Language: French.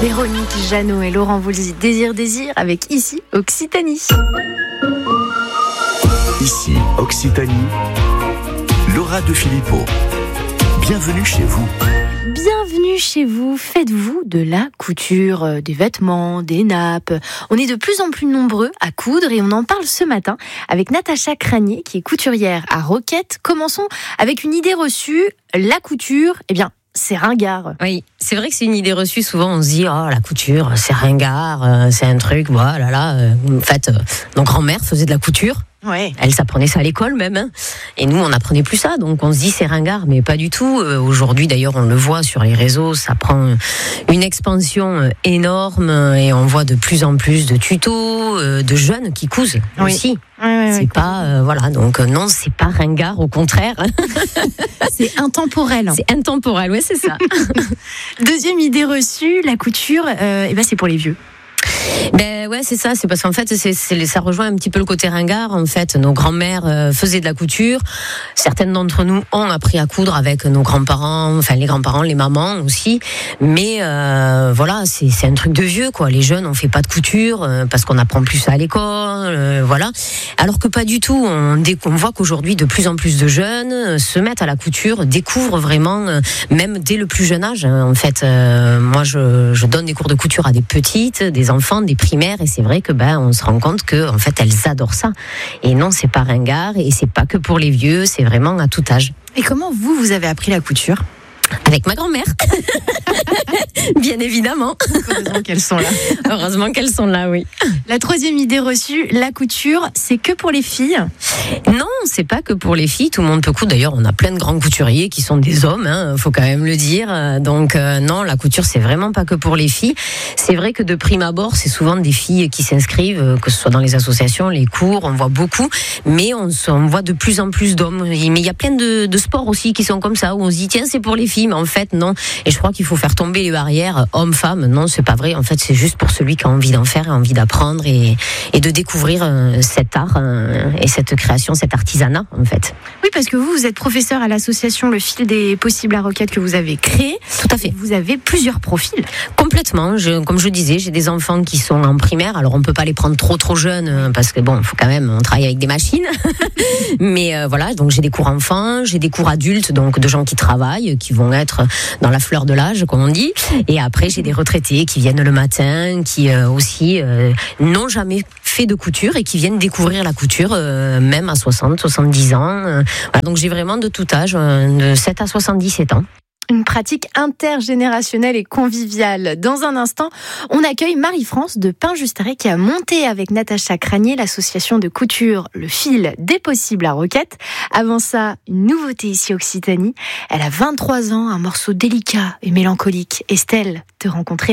Véronique Jeannot et Laurent Voulzy, Désir avec Ici Occitanie. Ici Occitanie, Laura de Filippo. Bienvenue chez vous. Bienvenue chez vous. Faites-vous de la couture, des vêtements, des nappes. On est de plus en plus nombreux à coudre et on en parle ce matin avec Natacha Cranier qui est couturière à Roquette. Commençons avec une idée reçue. La couture, c'est ringard. Oui, c'est vrai que c'est une idée reçue. Souvent, on se dit, la couture, c'est ringard, c'est un truc, voilà. En fait, nos grands-mères faisaient de la couture. Ouais. Elles apprenaient ça à l'école même, hein. Et nous on n'apprenait plus ça, donc on se dit c'est ringard, mais pas du tout. Aujourd'hui d'ailleurs on le voit sur les réseaux, ça prend une expansion énorme et on voit de plus en plus de tutos, de jeunes qui cousent aussi. C'est pas donc non, c'est pas ringard, au contraire. C'est intemporel. C'est intemporel, ouais, c'est ça. Deuxième idée reçue, la couture, c'est pour les vieux. C'est ça, c'est parce qu'en fait ça rejoint un petit peu le côté ringard. En fait, nos grands-mères faisaient de la couture. Certaines d'entre nous ont appris à coudre avec nos grands-parents, enfin les grands-parents, les mamans aussi. Mais c'est un truc de vieux, quoi. Les jeunes, on fait pas de couture parce qu'on apprend plus ça à l'école, Alors que pas du tout. On voit qu'aujourd'hui de plus en plus de jeunes se mettent à la couture, découvrent vraiment, même dès le plus jeune âge. En fait, moi je donne des cours de couture à des petites, des enfants, des primaires, et c'est vrai que on se rend compte que en fait elles adorent ça. Et non, c'est pas ringard et c'est pas que pour les vieux, c'est vraiment à tout âge. Et comment vous avez appris la couture ? Avec ma grand-mère. Bien évidemment. Heureusement qu'elles sont là. Heureusement qu'elles sont là, oui. La troisième idée reçue, la couture, c'est que pour les filles ? Non, c'est pas que pour les filles. Tout le monde peut coudre. D'ailleurs, on a plein de grands couturiers qui sont des hommes, faut quand même le dire. Donc non, la couture, c'est vraiment pas que pour les filles. C'est vrai que de prime abord, c'est souvent des filles qui s'inscrivent, que ce soit dans les associations, les cours, on voit beaucoup. Mais on voit de plus en plus d'hommes. Mais il y a plein de sports aussi qui sont comme ça, où on se dit, tiens, c'est pour les filles. Mais en fait, non. Et je crois qu'il faut faire tomber les barrières homme-femme. Non, c'est pas vrai. En fait, c'est juste pour celui qui a envie d'en faire, envie d'apprendre et de découvrir cet art et cette création, cet artisanat, en fait. Oui, parce que vous êtes professeur à l'association Le Fil des Possibles à Roquette que vous avez créée. Tout à fait. Vous avez plusieurs profils. Complètement. Comme je disais, j'ai des enfants qui sont en primaire. Alors, on peut pas les prendre trop jeunes parce que faut quand même, on travaille avec des machines. Mais donc j'ai des cours enfants, j'ai des cours adultes, donc de gens qui travaillent, qui vont être dans la fleur de l'âge, comme on dit. Et après, j'ai des retraités qui viennent le matin, qui aussi n'ont jamais fait de couture et qui viennent découvrir la couture, même à 60, 70 ans. Donc j'ai vraiment de tout âge, de 7 à 77 ans. Une pratique intergénérationnelle et conviviale. Dans un instant, on accueille Marie-France de Pin-Justaret qui a monté avec Natacha Cranier l'association de couture Le Fil des Possibles à Roquette. Avant ça, une nouveauté ici Occitanie. Elle a 23 ans, un morceau délicat et mélancolique. Estelle, te rencontrer.